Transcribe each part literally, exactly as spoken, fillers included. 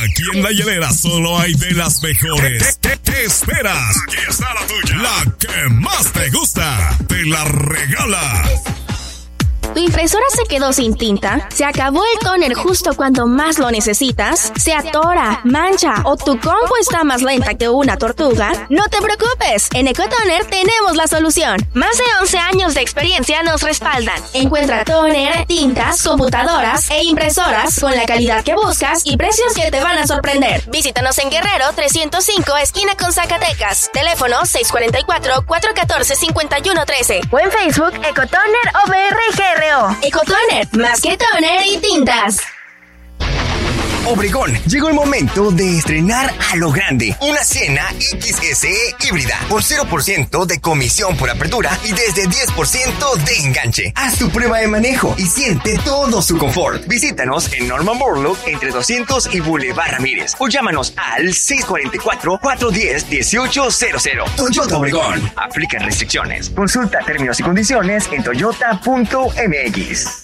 Aquí en La Hielera solo hay de las mejores. ¿Qué, qué, qué esperas? Aquí está la tuya. La que más te gusta. Te la regala. ¿Tu impresora se quedó sin tinta? ¿Se acabó el tóner justo cuando más lo necesitas? ¿Se atora, mancha o tu compu está más lenta que una tortuga? No te preocupes, en Ecotoner tenemos la solución. Más de once años de experiencia nos respaldan. Encuentra tóner, tintas, computadoras e impresoras con la calidad que buscas y precios que te van a sorprender. Visítanos en Guerrero trescientos cinco, esquina con Zacatecas. Teléfono seis cuatro cuatro, cuatro uno cuatro, cinco uno uno o en Facebook Ecotoner O B R G R O. Ecotoner, más que toner y tintas. Obregón, llegó el momento de estrenar a lo grande una Siena X S E híbrida por cero por ciento de comisión por apertura y desde diez por ciento de enganche. Haz tu prueba de manejo y siente todo su confort. Visítanos en Norman Borlaug entre doscientos y Boulevard Ramírez o llámanos al seis cuatro cuatro, cuatro uno cero, uno ocho cero cero. Toyota Obregón. Aplican restricciones. Consulta términos y condiciones en toyota punto m x.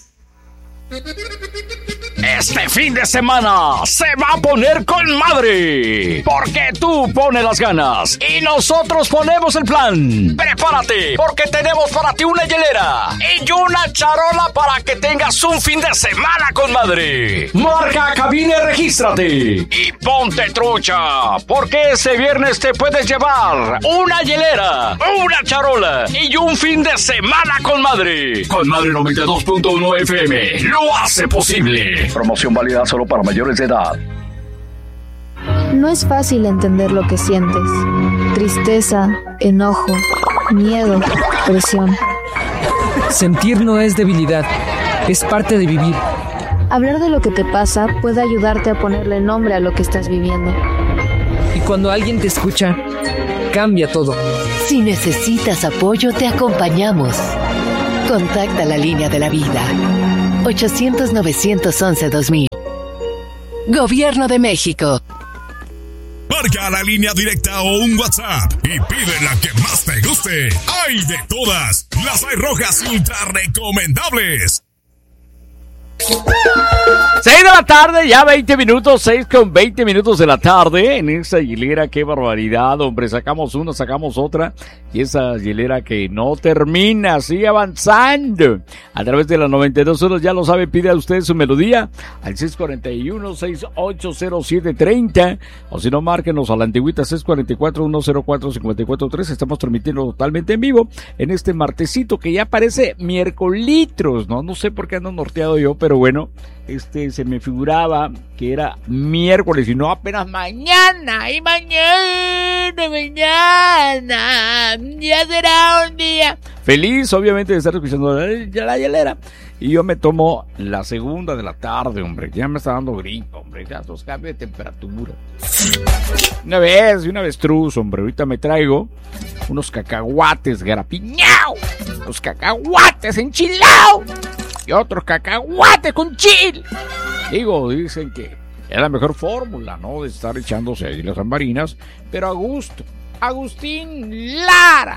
Este fin de semana se va a poner con madre, porque tú pones las ganas y nosotros ponemos el plan. Prepárate, porque tenemos para ti una hielera y una charola para que tengas un fin de semana con madre. Marca cabina y regístrate y ponte trucha, porque ese viernes te puedes llevar una hielera, una charola y un fin de semana con madre. Con Madre noventa y dos punto uno F M lo hace posible. Promoción válida solo para mayores de edad. No es fácil entender lo que sientes. Tristeza, enojo, miedo, presión. Sentir no es debilidad, es parte de vivir. Hablar de lo que te pasa puede ayudarte a ponerle nombre a lo que estás viviendo. Y cuando alguien te escucha, cambia todo. Si necesitas apoyo, te acompañamos. Contacta la línea de la vida. ochocientos, novecientos once, dos mil. Gobierno de México. Marca la línea directa o un WhatsApp y pide la que más te guste. ¡Hay de todas! Las hay rojas ultra recomendables. seis de la tarde, ya veinte minutos, seis con veinte minutos de la tarde. En esa hielera, qué barbaridad, hombre. Sacamos una, sacamos otra. Y esa hielera que no termina, sigue avanzando. A través de las noventa y dos horas, ya lo sabe, pide a usted su melodía al seis cuatro uno, seis ocho cero siete, treinta. O si no, márquenos a la antigüita seis cuatro cuatro, uno cero cuatro, cinco cuatro tres. Estamos transmitiendo totalmente en vivo en este martesito que ya parece miércolitros, ¿no? No sé por qué ando norteado yo, pero bueno, este se me figuraba que era miércoles y no apenas mañana, y mañana, mañana, ya será un día feliz, obviamente, de estar escuchando la, la hielera. Y yo me tomo la segunda de la tarde, hombre, ya me está dando gripa, hombre, ya los cambios de temperatura. Una vez, una avestruz, hombre, ahorita me traigo unos cacahuates garapiñao, los cacahuates enchilados y otros cacahuates con chile. Digo, dicen que es la mejor fórmula, ¿no? De estar echándose ahí las ambarinas, pero a gusto. Agustín Lara.